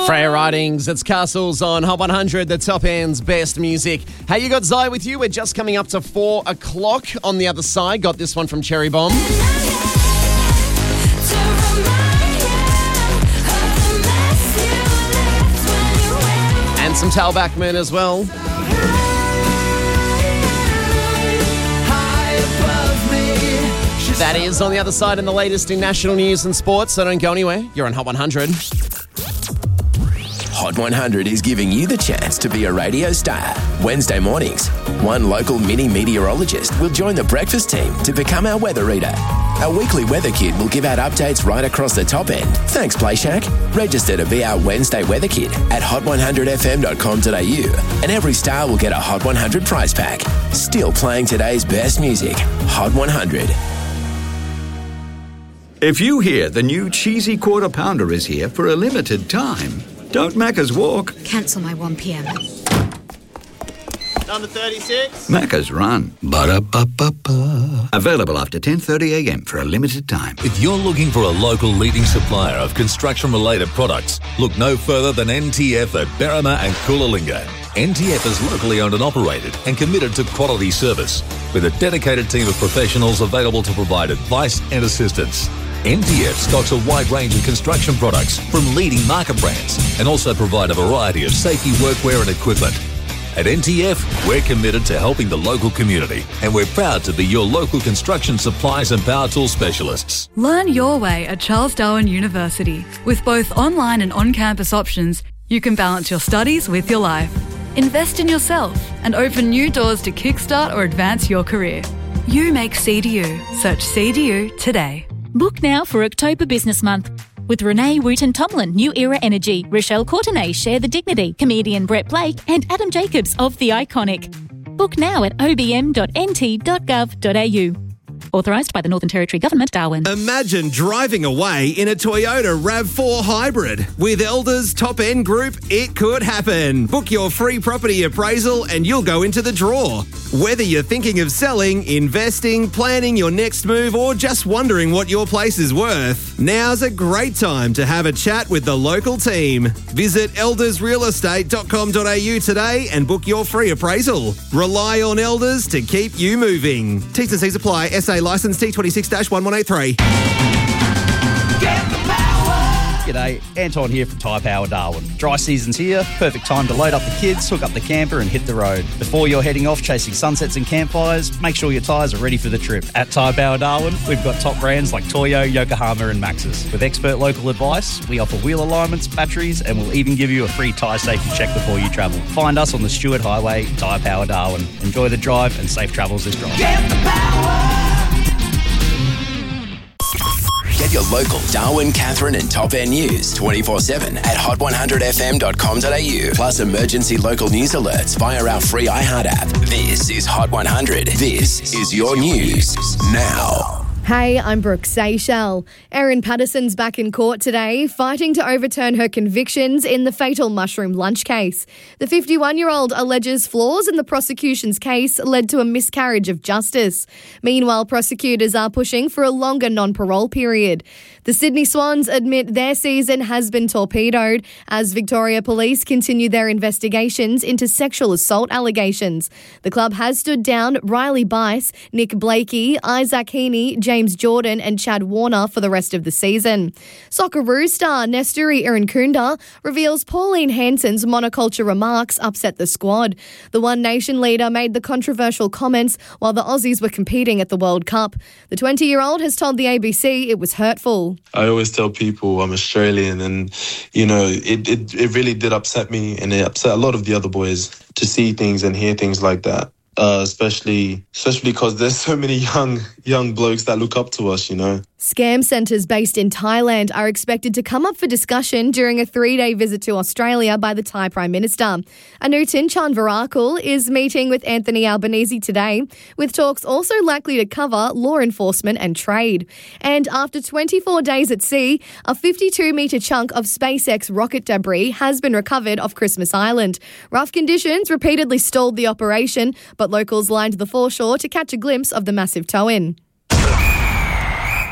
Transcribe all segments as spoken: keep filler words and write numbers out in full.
Freya Ridings, it's Castles on Hot one hundred, the top end's best music. Hey, you got Zai with you. We're just coming up to four o'clock on the other side. Got this one from Cherry Bomb. And some Tal Bachman as well. That is on the other side in the latest in national news and sports, so don't go anywhere. You're on Hot one hundred. Hot one hundred is giving you the chance to be a radio star. Wednesday mornings, one local mini meteorologist will join the breakfast team to become our weather reader. Our weekly weather kid will give out updates right across the top end. Thanks, Play Shack. Register to be our Wednesday weather kid at hot one hundred f m dot com dot a u, and every star will get a Hot one hundred prize pack. Still playing today's best music. Hot one hundred. If you hear the new cheesy quarter pounder is here for a limited time, don't Macca's walk. Cancel my one p m. Number thirty-six. Macca's run. Ba-da-ba-ba-ba. Available after ten thirty a m for a limited time. If you're looking for a local leading supplier of construction-related products, look no further than N T F at Berrima and Coolalingga. N T F is locally owned and operated and committed to quality service, with a dedicated team of professionals available to provide advice and assistance. N T F stocks a wide range of construction products from leading market brands and also provide a variety of safety workwear and equipment. At N T F, we're committed to helping the local community, and we're proud to be your local construction supplies and power tool specialists. Learn your way at Charles Darwin University. With both online and on-campus options, you can balance your studies with your life. Invest in yourself and open new doors to kickstart or advance your career. You make C D U. Search C D U today. Book now for October Business Month. With Renee Wooten-Tomlin, New Era Energy, Rochelle Courtenay, Share the Dignity, comedian Brett Blake and Adam Jacobs of The Iconic. Book now at o b m dot n t dot gov dot a u. Authorised by the Northern Territory Government, Darwin. Imagine driving away in a Toyota RAV four Hybrid. With Elders Top End Group, it could happen. Book your free property appraisal and you'll go into the draw. Whether you're thinking of selling, investing, planning your next move, or just wondering what your place is worth, now's a great time to have a chat with the local team. Visit elders real estate dot com dot a u today and book your free appraisal. Rely on Elders to keep you moving. T's and C's apply. S A licence T twenty-six dash one one eight three. G'day, Anton here from Tyre Power Darwin. Dry season's here, perfect time to load up the kids, hook up the camper and hit the road. Before you're heading off chasing sunsets and campfires, make sure your tyres are ready for the trip. At Tyre Power Darwin, we've got top brands like Toyo, Yokohama and Maxxis. With expert local advice, we offer wheel alignments, batteries and we'll even give you a free tyre safety check before you travel. Find us on the Stewart Highway, Tyre Power Darwin. Enjoy the drive and safe travels this drive. Get the power! Get your local Darwin, Catherine and Top End news twenty-four seven at hot one hundred f m dot com dot a u. Plus emergency local news alerts via our free iHeart app. This is Hot one hundred. This is your news now. Hey, I'm Brooke Seychelles. Erin Patterson's back in court today, fighting to overturn her convictions in the fatal mushroom lunch case. The fifty-one-year-old alleges flaws in the prosecution's case led to a miscarriage of justice. Meanwhile, prosecutors are pushing for a longer non-parole period. The Sydney Swans admit their season has been torpedoed as Victoria Police continue their investigations into sexual assault allegations. The club has stood down Riley Bice, Nick Blakey, Isaac Heaney, James Jordan and Chad Warner for the rest of the season. Socceroo star Nesturi Irankunda reveals Pauline Hanson's monoculture remarks upset the squad. The One Nation leader made the controversial comments while the Aussies were competing at the World Cup. The twenty-year-old has told the A B C it was hurtful. I always tell people I'm Australian and, you know, it, it, it really did upset me and it upset a lot of the other boys to see things and hear things like that. Uh, especially especially because there's so many young young blokes that look up to us, you know. Scam centres based in Thailand are expected to come up for discussion during a three-day visit to Australia by the Thai Prime Minister. Anutin Chanvarakul is meeting with Anthony Albanese today, with talks also likely to cover law enforcement and trade. And after twenty-four days at sea, a fifty-two metre chunk of SpaceX rocket debris has been recovered off Christmas Island. Rough conditions repeatedly stalled the operation, but locals lined the foreshore to catch a glimpse of the massive tow-in.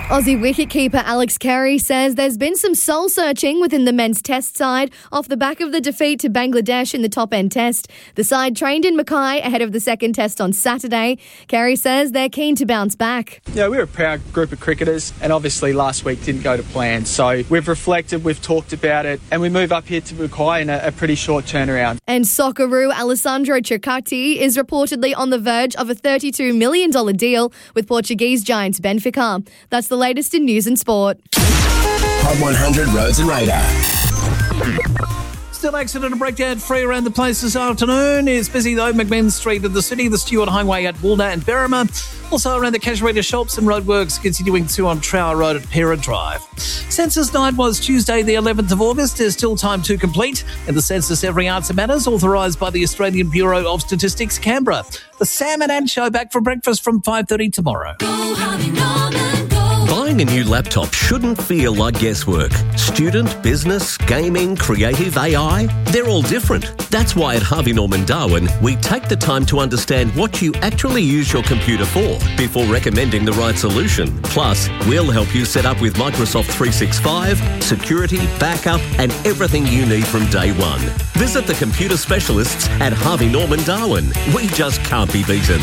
Aussie wicketkeeper Alex Carey says there's been some soul-searching within the men's test side off the back of the defeat to Bangladesh in the top-end test. The side trained in Mackay ahead of the second test on Saturday. Carey says they're keen to bounce back. Yeah, we're a proud group of cricketers, and obviously last week didn't go to plan. So we've reflected, we've talked about it, and we move up here to Mackay in a, a pretty short turnaround. And Socceroo Alessandro Ceccati is reportedly on the verge of a thirty-two million dollars deal with Portuguese giants Benfica. That's the latest in news and sport. Hot one hundred Roads and Radar. Still accident and breakdown free around the place this afternoon. It's busy though. McMinn Street in the city, the Stewart Highway at Walnut and Berrima. Also around the Casuarina shops and roadworks continuing to on Trower Road at Pera Drive. Census night was Tuesday the eleventh of August. There's still time to complete. And the census Every Answer Matters, authorised by the Australian Bureau of Statistics, Canberra. The Sam and Ann Show back for breakfast from five thirty tomorrow. Go, Harvey Norman, go. Buying a new laptop shouldn't feel like guesswork. Student, business, gaming, creative, A I, they're all different. That's why at Harvey Norman Darwin, we take the time to understand what you actually use your computer for before recommending the right solution. Plus, we'll help you set up with Microsoft three sixty-five, security, backup, and everything you need from day one. Visit the computer specialists at Harvey Norman Darwin. We just can't be beaten.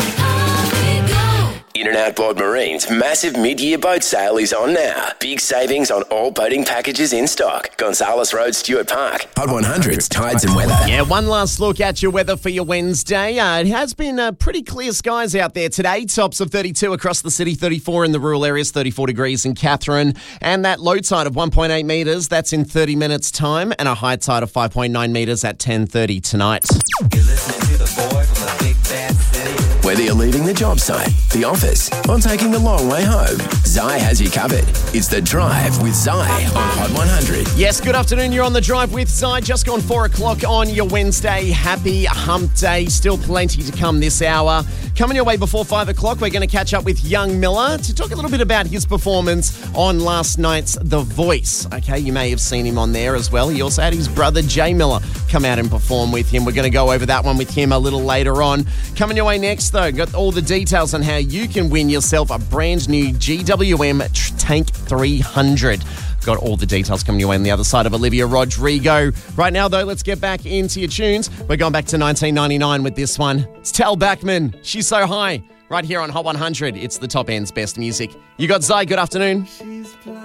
In and Outboard Marine's massive mid-year boat sale is on now. Big savings on all boating packages in stock. Gonzales Road, Stewart Park. Hot one hundred's Tides and Weather. Yeah, one last look at your weather for your Wednesday. Uh, it has been uh, pretty clear skies out there today. Tops of thirty-two across the city, thirty-four in the rural areas, thirty-four degrees in Katherine. And that low tide of one point eight metres, that's in thirty minutes' time. And a high tide of five point nine metres at ten thirty tonight. You're listening to the boy from the big bad city. Whether you're leaving the job site, the office, or taking the long way home, Zai has you covered. It's The Drive with Zai on Hot one hundred. Yes, good afternoon. You're on The Drive with Zai. Just gone four o'clock on your Wednesday. Happy hump day. Still plenty to come this hour. Coming your way before five o'clock, we're going to catch up with Young Miller to talk a little bit about his performance on last night's The Voice. Okay, you may have seen him on there as well. He also had his brother Jay Miller come out and perform with him. We're going to go over that one with him a little later on. Coming your way next, though, got all the details on how you can win yourself a brand new G W M Tank three hundred. Got all the details coming your way on the other side of Olivia Rodrigo. Right now, though, let's get back into your tunes. We're going back to nineteen ninety-nine with this one. It's Tal Bachman. She's So High. Right here on Hot one hundred. It's the top end's best music. You got Zai. Good afternoon.